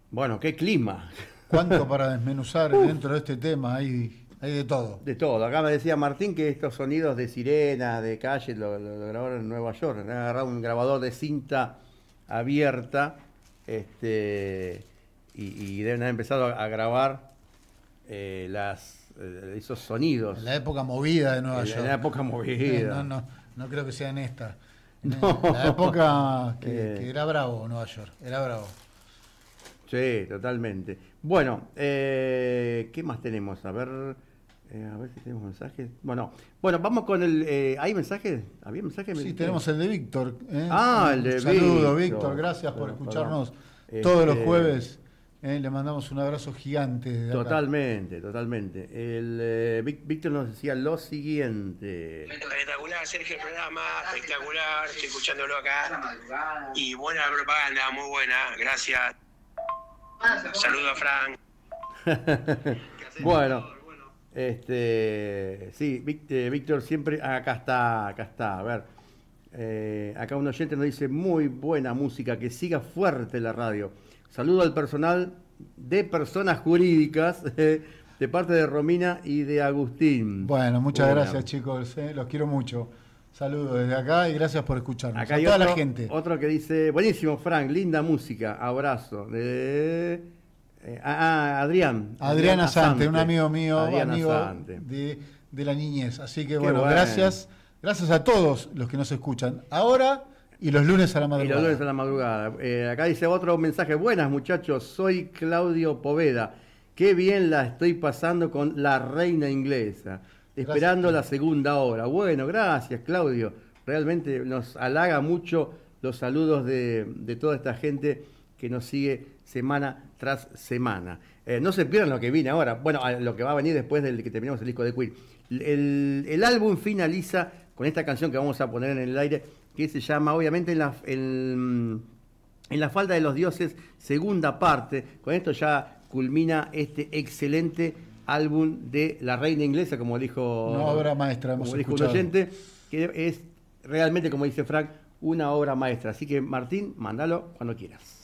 Bueno, qué clima. ¿Cuánto para desmenuzar dentro de este tema? Hay de todo. De todo. Acá me decía Martín que estos sonidos de sirena, de calle, lo grabaron en Nueva York. Han agarrado un grabador de cinta abierta, y deben haber empezado a grabar esos sonidos. En la época movida de Nueva York. En la época movida. No creo que sea en esta. No. La época que era bravo Nueva York. Era bravo. Sí, totalmente. Bueno, ¿qué más tenemos? A ver si tenemos mensajes. Bueno, vamos con el... ¿hay mensajes? ¿Había mensajes? Sí, tenemos el de Víctor. El de Saludo, Víctor. Víctor. Gracias por escucharnos Perdón. todos los jueves. Le mandamos un abrazo gigante desde acá. Totalmente. Víctor nos decía lo siguiente. Espectacular, Sergio, el programa, espectacular, estoy escuchándolo acá. Y buena propaganda, muy buena, gracias. Saludo a Frank. Bueno, sí, Víctor siempre, acá está, a ver, acá un oyente nos dice, muy buena música, que siga fuerte la radio. Saludo al personal de personas jurídicas, de parte de Romina y de Agustín. Bueno, muchas gracias, chicos, los quiero mucho. Saludos desde acá y gracias por escucharnos. Acá a hay toda la gente. Otro que dice, buenísimo, Frank, linda música, abrazo. Adrián Asante, un amigo mío, amigo Asante. de la niñez. Así que bueno, gracias a todos los que nos escuchan ahora y los lunes a la madrugada. Acá dice otro mensaje, buenas muchachos, soy Claudio Poveda, qué bien la estoy pasando con La Reina Inglesa, esperando la segunda hora. Bueno, gracias Claudio, realmente nos halaga mucho los saludos de toda esta gente que nos sigue semana tras semana. No se pierdan lo que viene ahora, bueno, lo que va a venir después del que terminemos el disco de Queen. El álbum finaliza con esta canción que vamos a poner en el aire, que se llama, obviamente, en la falda de los dioses, segunda parte. Con esto ya culmina este excelente álbum de La Reina Inglesa, como dijo... Una obra maestra, como dijo un oyente, que es realmente, como dice Frank, una obra maestra. Así que, Martín, mándalo cuando quieras.